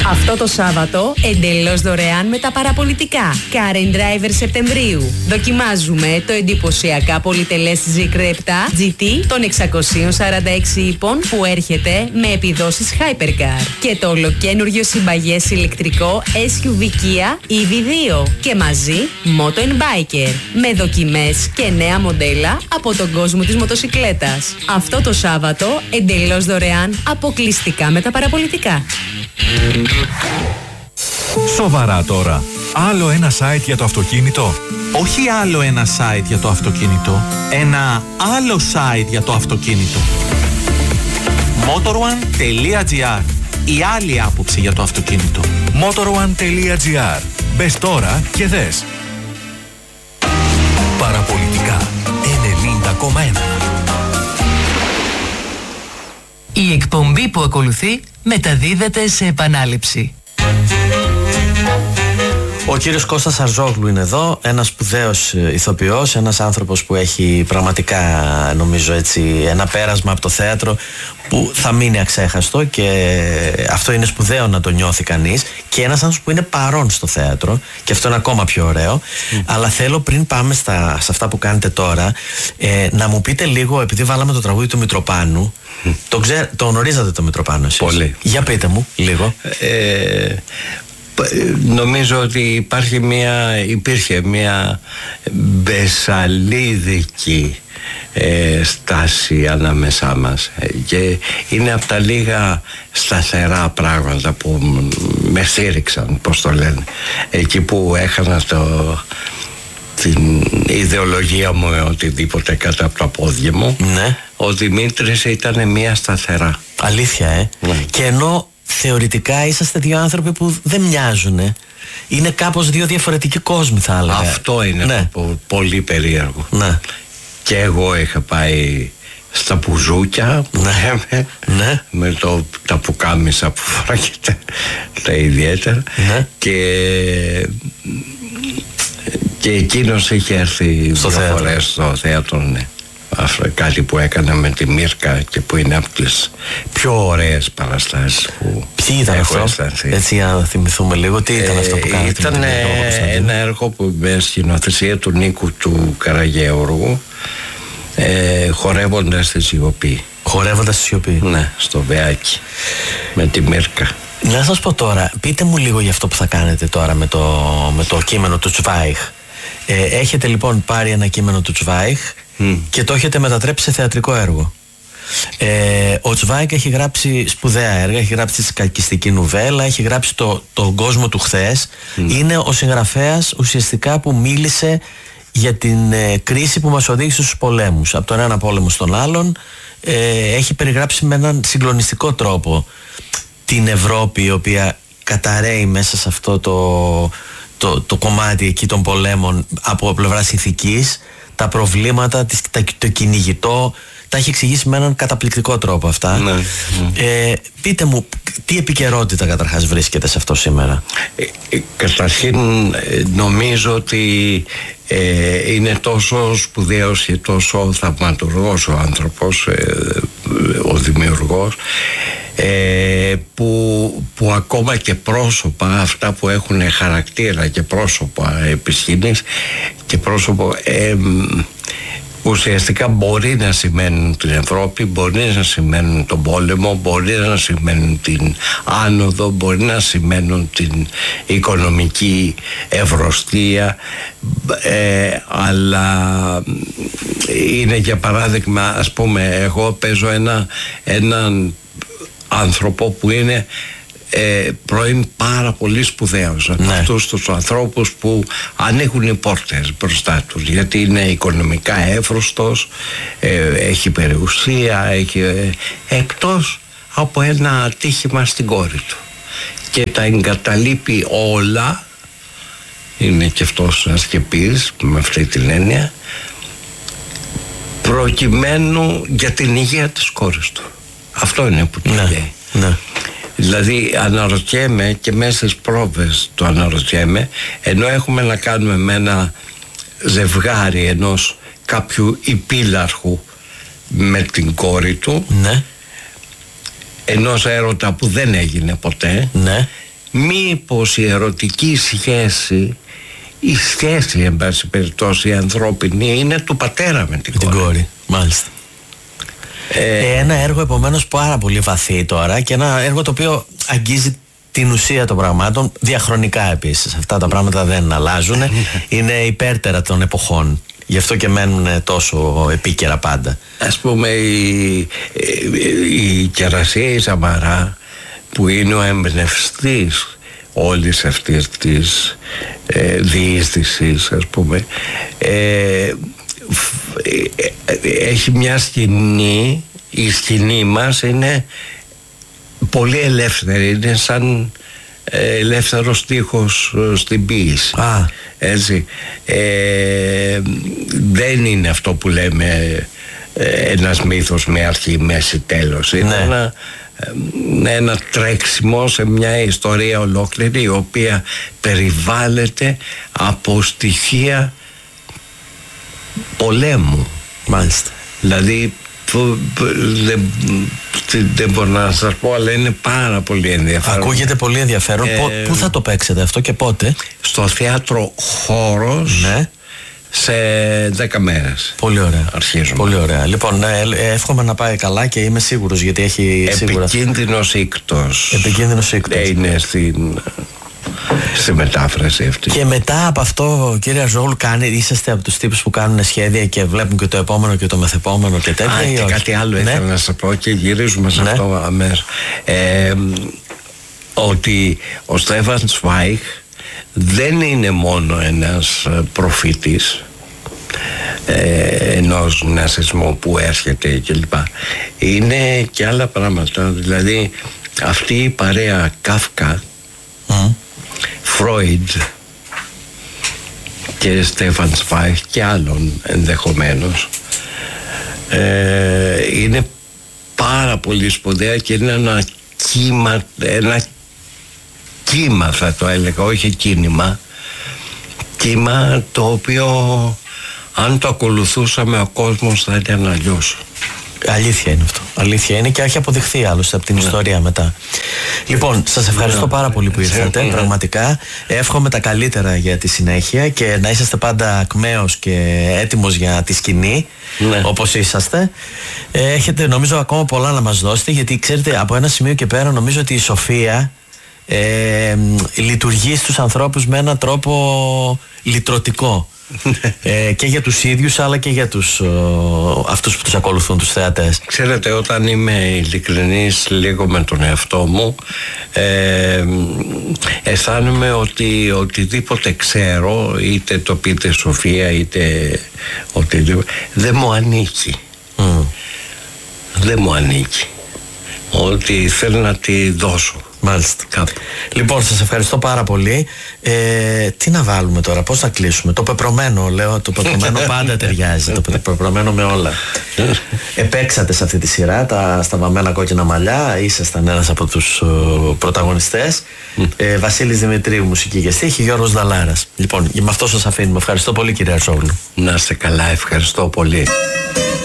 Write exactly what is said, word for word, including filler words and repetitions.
Αυτό το Σάββατο, εντελώς δωρεάν με τα παραπολιτικά. Car and Driver Σεπτεμβρίου. Δοκιμάζουμε το εντυπωσιακά πολυτελές Zeekr επτά τζι τι των εξακόσιων σαράντα έξι ύπων που έρχεται με επιδόσεις Hypercar. Και το ολοκένουργιο συμπαγές ηλεκτρικό ες γιου βι Kia ι βι δύο. Και μαζί Moto and Biker. Με δοκιμές και νέα μοντέλα από τον κόσμο της μοτοσικλέτας. Αυτό το Σάββατο, εντελώς δωρεάν, αποκλειστικά με τα παραπολιτικά. Σοβαρά τώρα. Άλλο ένα site για το αυτοκίνητο. Όχι άλλο ένα site για το αυτοκίνητο. Ένα άλλο site για το αυτοκίνητο. motorone τελεία τζι άρ. Η άλλη άποψη για το αυτοκίνητο. motorone τελεία τζι άρ. Μπες τώρα και δες. Παραπολιτικά ενενήντα κόμμα ένα. Η εκπομπή που ακολουθεί μεταδίδεται σε επανάληψη. Ο κύριος Κώστας Αρζόγλου είναι εδώ, ένας σπουδαίος ηθοποιός, ένας άνθρωπος που έχει πραγματικά, νομίζω έτσι, ένα πέρασμα από το θέατρο που θα μείνει αξέχαστο, και αυτό είναι σπουδαίο να το νιώθει κανείς, και ένας άνθρωπος που είναι παρόν στο θέατρο, και αυτό είναι ακόμα πιο ωραίο. Mm. Αλλά θέλω, πριν πάμε στα, σε αυτά που κάνετε τώρα, ε, να μου πείτε λίγο, επειδή βάλαμε το τραγούδι του Μητροπάνου. Mm. Το, ξέ, το γνωρίζατε το Μητροπάνου εσείς? Πολύ. Για πείτε μου λίγο. ε, Νομίζω ότι υπάρχει μια, υπήρχε μια μπεσαλίδικη ε, στάση ανάμεσά μας, ε, και είναι από τα λίγα σταθερά πράγματα που με στήριξαν, πώς το λένε, εκεί που έχανα το, την ιδεολογία μου, οτιδήποτε κάτω από τα πόδια μου. Ναι. Ο Δημήτρης ήταν μια σταθερά. Αλήθεια, ε. Ναι. Και ενώ θεωρητικά είσαστε δύο άνθρωποι που δεν μοιάζουν. Είναι κάπως δύο διαφορετικοί κόσμοι, θα έλεγα. Αυτό είναι, ναι, πολύ περίεργο. Ναι. Και εγώ είχα πάει στα πουζούκια, που ναι, λέμε, ναι, με το, τα πουκάμισα που φοράγεται, τα ιδιαίτερα, ναι, και, και εκείνος είχε έρθει δύο φορές στο θέατρο, ναι. Αυτό, κάτι που έκανα με τη Μίρκα και που είναι από τις πιο ωραίες παραστάσεις που Ποιοι ήταν έχω αυτό, αισθανθεί. Έτσι να θυμηθούμε λίγο, τι ήταν ε, αυτό που κάνατε? Ήταν ε, ένα έργο που με σκηνοθεσία του Νίκου του Καραγέωργου, ε, χορεύοντας τη σιωπή. Χορεύοντας τη σιωπή. Ναι, στο Βεάκι, με τη Μίρκα. Να σας πω τώρα, πείτε μου λίγο για αυτό που θα κάνετε τώρα με το, με το κείμενο του Τσβάιχ. Ε, έχετε λοιπόν πάρει ένα κείμενο του Τσβάιχ mm. και το έχετε μετατρέψει σε θεατρικό έργο. Ε, ο Τσβάιχ έχει γράψει σπουδαία έργα, έχει γράψει τη σκακιστική νουβέλα, έχει γράψει το, τον κόσμο του χθες. Mm. Είναι ο συγγραφέας ουσιαστικά που μίλησε για την ε, κρίση που μας οδήγησε στους πολέμους, από τον ένα πόλεμο στον άλλον. Ε, έχει περιγράψει με έναν συγκλονιστικό τρόπο την Ευρώπη, η οποία καταραίει μέσα σε αυτό το, το, το κομμάτι εκεί των πολέμων από πλευράς ηθικής, τα προβλήματα, το κυνηγητό. Τα έχει εξηγήσει με έναν καταπληκτικό τρόπο αυτά. Ναι, ναι. Ε, πείτε μου, τι επικαιρότητα καταρχάς βρίσκεται σε αυτό σήμερα? Ε, ε, καταρχήν νομίζω ότι ε, είναι τόσο σπουδαίος και τόσο θαυματουργός ο άνθρωπος, ε, ο δημιουργός, ε, που, που ακόμα και πρόσωπα, αυτά που έχουν χαρακτήρα και πρόσωπα επισχήνης και πρόσωπο ε, ουσιαστικά μπορεί να σημαίνουν την Ευρώπη, μπορεί να σημαίνουν τον πόλεμο, μπορεί να σημαίνουν την άνοδο, μπορεί να σημαίνουν την οικονομική ευρωστία, ε, αλλά είναι, για παράδειγμα, ας πούμε, εγώ παίζω ένα, έναν άνθρωπο που είναι Ε, πρώην πάρα πολύ σπουδαίος, από ναι. αυτούς τους ανθρώπους που ανοίγουν οι πόρτες μπροστά τους, γιατί είναι οικονομικά εύρωστος, ε, έχει περιουσία, έχει, ε, εκτός από ένα ατύχημα στην κόρη του, και τα εγκαταλείπει όλα. Είναι και αυτός ασκεπής με αυτή την έννοια, προκειμένου για την υγεία της κόρης του. Αυτό είναι που του ναι. λέει. Ναι. Δηλαδή αναρωτιέμαι, και μέσα στις πρόβες το αναρωτιέμαι, ενώ έχουμε να κάνουμε με ένα ζευγάρι ενός κάποιου υπήλαρχου με την κόρη του, ναι. ενός έρωτα που δεν έγινε ποτέ, ναι. μήπως η ερωτική σχέση, η σχέση εν πάση περιπτώσει η ανθρώπινη, είναι του πατέρα με την, με την κόρη. κόρη. Μάλιστα. Ε, ε, ένα έργο επομένως πάρα πολύ βαθύ τώρα, και ένα έργο το οποίο αγγίζει την ουσία των πραγμάτων διαχρονικά επίσης. Αυτά τα πράγματα δεν αλλάζουν, είναι υπέρτερα των εποχών. Γι' αυτό και μένουν τόσο επίκαιρα πάντα. Ας πούμε η, η, η Κερασία η Σαμαρά, που είναι ο εμπνευστής όλης αυτής της ε, διείσδυσης, ας πούμε, ε, έχει μια σκηνή, η σκηνή μας είναι πολύ ελεύθερη, είναι σαν ελεύθερος στίχος στην ποίηση. Α. Έτσι, ε, δεν είναι αυτό που λέμε ένας μύθος με αρχή, μέση, τέλος. Είναι ναι. ένα, ένα τρέξιμο σε μια ιστορία ολόκληρη, η οποία περιβάλλεται από στοιχεία πολέμου. Μάλιστα. Δηλαδή που, που, δεν, δεν μπορώ να σας πω, αλλά είναι πάρα πολύ ενδιαφέρον. Ακούγεται πολύ ενδιαφέρον. Ε, Πού θα το παίξετε αυτό και πότε? Στο θέατρο Χώρος, ναι, σε δέκα μέρες. Πολύ ωραία. Αρχίζουμε. Πολύ ωραία. Λοιπόν, ε, εύχομαι να πάει καλά, και είμαι σίγουρος, γιατί έχει σίγουρα... Επικίνδυνος ήκτος. Επικίνδυνος ήκτος. Είναι στην... στη μετάφραση αυτή. Και μετά από αυτό, κύριε Αζόγλου, κάνει, είσαστε από τους τύπους που κάνουν σχέδια και βλέπουν και το επόμενο και το μεθεπόμενο και τέτοια? Α, και όχι? Κάτι άλλο ήθελα ναι. να σας πω, και γυρίζουμε σε ναι. αυτό αμέσως. Ε, ότι ο Στέφαν Zweig δεν είναι μόνο ένας προφήτης ε, ενός νασισμού που έρχεται κλπ. Είναι και άλλα πράγματα. Δηλαδή αυτή η παρέα Κάφκα, mm. Φρόιντ και Στέφαν Zweig και άλλων ενδεχομένως, ε, είναι πάρα πολύ σπουδαία, και είναι ένα κύμα, ένα κύμα θα το έλεγα, όχι κίνημα, κύμα το οποίο αν το ακολουθούσαμε ο κόσμος θα ήταν αλλιώς. Αλήθεια είναι αυτό. Αλήθεια είναι, και έχει αποδειχθεί άλλωστε από την yeah. ιστορία μετά. Λοιπόν, σας ευχαριστώ yeah. πάρα πολύ που ήρθατε. Yeah. Πραγματικά εύχομαι τα καλύτερα για τη συνέχεια, και να είσαστε πάντα ακμαίος και έτοιμος για τη σκηνή, yeah. όπως είσαστε. Έχετε νομίζω ακόμα πολλά να μας δώσετε, γιατί ξέρετε, από ένα σημείο και πέρα νομίζω ότι η σοφία ε, λειτουργεί στους ανθρώπους με έναν τρόπο λυτρωτικό. ε, και για τους ίδιους, αλλά και για τους, ο, αυτούς που τους ακολουθούν, τους θεατές. Ξέρετε, όταν είμαι ειλικρινής λίγο με τον εαυτό μου, ε, αισθάνομαι ότι οτιδήποτε ξέρω, είτε το πείτε σοφία είτε οτιδήποτε, δεν μου ανήκει. Mm. Δεν μου ανήκει. Ότι θέλω να τη δώσω. Μάλιστα. Κάπου. Λοιπόν, σας ευχαριστώ πάρα πολύ. Ε, τι να βάλουμε τώρα, πώς θα κλείσουμε? Το πεπρωμένο, λέω, το πεπρωμένο πάντα ταιριάζει. Το πεπρωμένο με όλα. Επέξατε σε αυτή τη σειρά τα σταβαμμένα κόκκινα μαλλιά, ήσασταν ένας από τους uh, πρωταγωνιστές. ε, Βασίλης Δημητρίου, μουσική και στίχη, Γιώργος Δαλάρας. Λοιπόν, με αυτό σας αφήνουμε. Ευχαριστώ πολύ, κύριε Αζόγλου. Να είστε καλά, ευχαριστώ πολύ.